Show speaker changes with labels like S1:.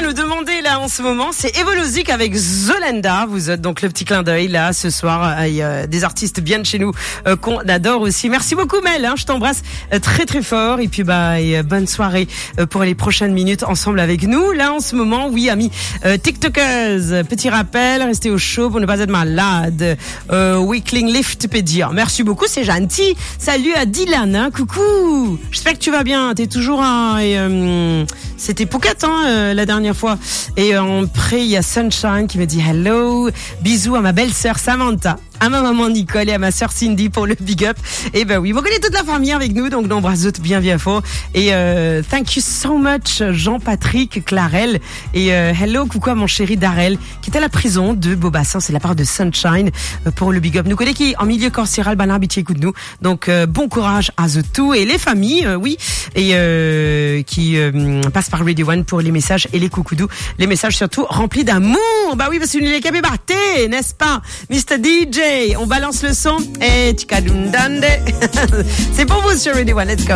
S1: le demander là en ce moment, c'est Evolozic avec Zolenda. Vous êtes donc le petit clin d'œil là ce soir. Il y a des artistes bien de chez nous qu'on adore aussi. Merci beaucoup Mel, je t'embrasse très très fort et puis et bonne soirée pour les prochaines minutes ensemble avec nous. Là en ce moment, oui amis TikTokers, petit rappel, restez au chaud pour ne pas être malade. Weekling Liftpedia. Merci beaucoup, c'est gentil. Salut à Dylan, coucou. J'espère que tu vas bien. T'es toujours c'était Phuket la dernière fois. Et après il y a Sunshine qui me dit hello. Bisous à ma belle-sœur Samantha, à ma maman Nicole et à ma sœur Cindy pour le big up. Et oui, vous connaissez toute la famille avec nous, donc n'embrasse d'autres bien fort. Et thank you so much Jean-Patrick Clarel. Et hello, coucou à mon chéri Darrell qui est à la prison de Beaubassin. C'est la part de Sunshine pour le big up. Nous connaissons qui en milieu carcéral, Banarbitier, écoute nous. Donc bon courage à The Two et les familles, oui, et qui passent par Radio One pour les messages et les coucoudous. Les messages surtout remplis d'amour. Oui, parce que nous les capés barté, n'est-ce pas, Mr. DJ? On balance le son et c'est pour vous sur Radio One. Let's go.